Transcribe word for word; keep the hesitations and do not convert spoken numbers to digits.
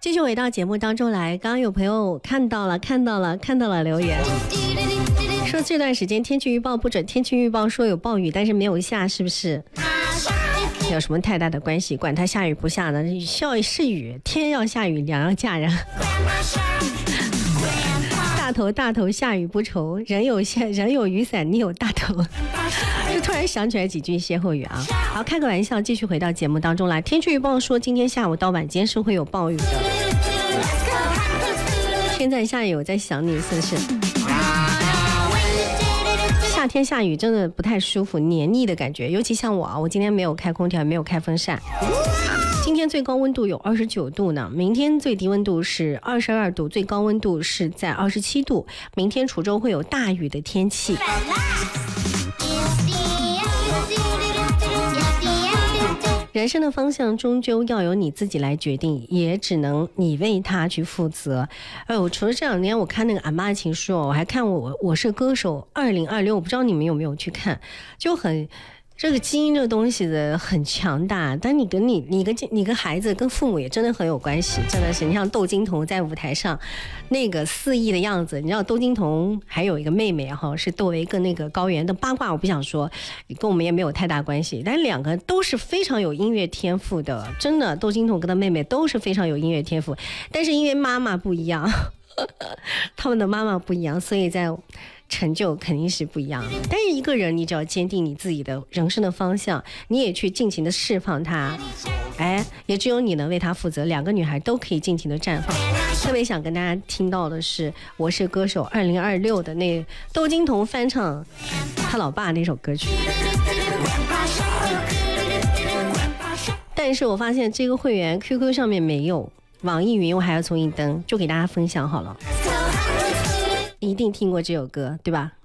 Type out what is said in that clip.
继续回到节目当中来，刚刚有朋友看到了看到了看到了留言说这段时间天气预报不准，天气预报说有暴雨但是没有下，是不是有什么太大的关系？管它下雨不下的，笑是雨，天要下雨娘要嫁人。大头大头下雨不愁，人有人有雨伞你有大头。就突然想起来几句歇后语啊。好，开个玩笑，继续回到节目当中来。天气预报说今天下午到晚间是会有暴雨的。天在下雨，我在想你，是不是？夏天下雨真的不太舒服，黏腻的感觉，尤其像我啊，我今天没有开空调，没有开风扇。今天最高温度有二十九度呢，明天最低温度是二十二度，最高温度是在二十七度。明天滁州会有大雨的天气。人生的方向终究要由你自己来决定，也只能你为他去负责。哎呦，除了这两年我看那个俺妈的情书，我还看我我是歌手二零二六，我不知道你们有没有去看，就很。这个基因这个东西的很强大，但你跟你你跟你跟孩子跟父母也真的很有关系，真的是。你像窦靖童在舞台上那个肆意的样子，你知道窦靖童还有一个妹妹哈，是窦唯跟那个高原的八卦我不想说，跟我们也没有太大关系，但两个都是非常有音乐天赋的，真的。窦靖童跟他妹妹都是非常有音乐天赋，但是因为妈妈不一样，他们的妈妈不一样，所以在成就肯定是不一样的。但是一个人你只要坚定你自己的人生的方向，你也去尽情的释放它，哎，也只有你能为他负责。两个女孩都可以尽情的绽放。特别想跟大家听到的是我是歌手二零二六的那窦靖童翻唱他老爸那首歌曲。但是我发现这个会员 Q Q 上面没有，网易云我还要重新登，就给大家分享好了。一定听过这首歌，对吧？